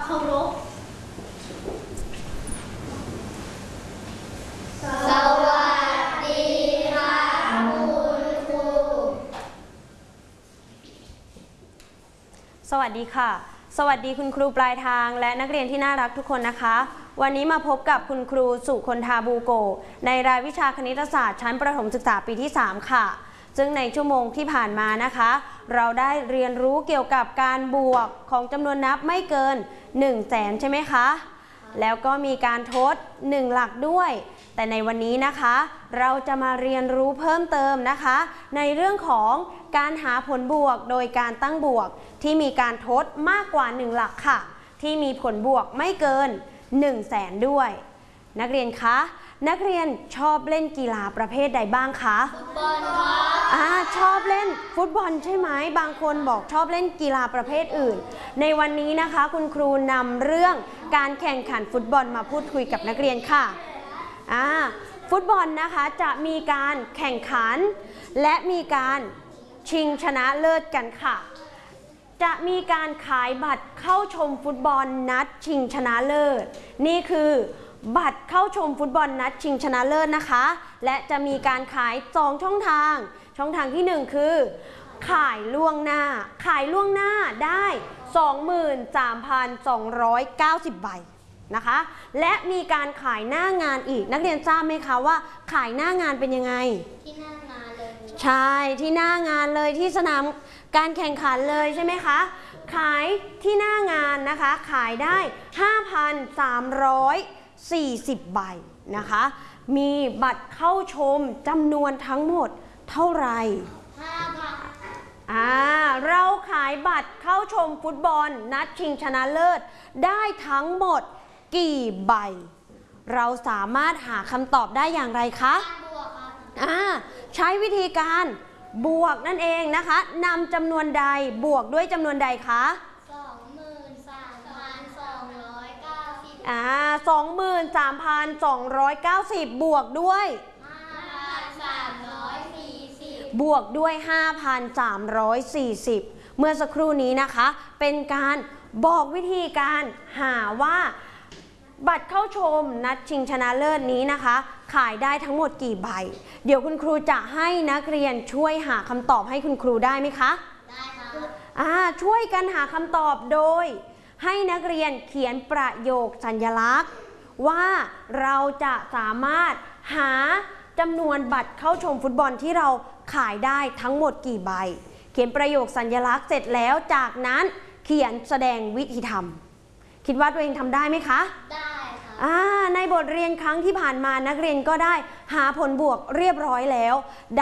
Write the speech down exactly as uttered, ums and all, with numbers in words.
เคารพสวัสดีค่ะคุณครูสวัสดีค่ะสวัสดีคุณครูปลายทางและนักเรียนที่น่ารักทุกคนนะคะวันนี้มาพบกับคุณครูสุคนธาบูโกในรายวิชาคณิตศาสตร์ชั้นประถมศึกษาปีที่สามค่ะซึ่งในชั่วโมงที่ผ่านมานะคะเราได้เรียนรู้เกี่ยวกับการบวกของจำนวนนับไม่เกินหนึ่งแสนใช่ไหมคะแล้วก็มีการทดหนึ่งหลักด้วยแต่ในวันนี้นะคะเราจะมาเรียนรู้เพิ่มเติมนะคะในเรื่องของการหาผลบวกโดยการตั้งบวกที่มีการทดมากกว่าหนึ่งหลักค่ะที่มีผลบวกไม่เกินหนึ่งแสนด้วยนักเรียนคะนักเรียนชอบเล่นกีฬาประเภทใดบ้างคะฟุตบอลค่ะอ่าชอบเล่นฟุตบอลใช่ไหมบางคนบอกชอบเล่นกีฬาประเภทอื่นในวันนี้นะคะคุณครูนำเรื่องการแข่งขันฟุตบอลมาพูดคุยกับนักเรียนค่ะอ่าฟุตบอลนะคะจะมีการแข่งขันและมีการชิงชนะเลิศกันค่ะจะมีการขายบัตรเข้าชมฟุตบอลนัดชิงชนะเลิศนี่คือบัตรเข้าชมฟุตบอลนัดชิงชนะเลิศนะคะและจะมีการขายสองช่องทางช่องทางที่หนึ่งคือขายล่วงหน้าขายล่วงหน้าได้ สองหมื่นสามพันสองร้อยเก้าสิบ ใบนะคะและมีการขายหน้างานอีกนักเรียนทราบไหมคะว่าขายหน้างานเป็นยังไงที่หน้างานเลยใช่ที่หน้างานเลยที่สนามการแข่งขันเลยใช่ไหมคะขายที่หน้างานนะคะขายได้ ห้าพันสามร้อยสี่สิบ ใบนะคะมีบัตรเข้าชมจำนวนทั้งหมดเท่าไหร่ห้าพันอ่าเราขายบัตรเข้าชมฟุตบอลนัดชิงชนะเลิศได้ทั้งหมดกี่ใบเราสามารถหาคำตอบได้อย่างไรคะบวกค่ะอ่าใช้วิธีการบวกนั่นเองนะคะนำจำนวนใดบวกด้วยจำนวนใดคะสองหมื่นสามพันสองร้อยเก้าสิบอ่าสองหมื่นสามพันสองร้อยเก้าสิบบวกด้วยห้าพันสามร้อยสี่สิบบวกด้วย ห้าพันสามร้อยสี่สิบ เมื่อสักครู่นี้นะคะเป็นการบอกวิธีการหาว่าบัตรเข้าชมนัดชิงชนะเลิศนี้นะคะขายได้ทั้งหมดกี่ใบเดี๋ยวคุณครูจะให้นักเรียนช่วยหาคำตอบให้คุณครูได้ไหมคะได้ค่ะอ่าช่วยกันหาคำตอบโดยให้นักเรียนเขียนประโยคสัญลักษณ์ว่าเราจะสามารถหาจำนวนบัตรเข้าชมฟุตบอลที่เราขายได้ทั้งหมดกี่ใบเขียนประโยคสัญลักษณ์เสร็จแล้วจากนั้นเขียนแสดงวิธีทำคิดว่าตัวเองทำได้ไหมคะได้ค่ะอ่าในบทเรียนครั้งที่ผ่านมานักเรียนก็ได้หาผลบวกเรียบร้อยแล้ว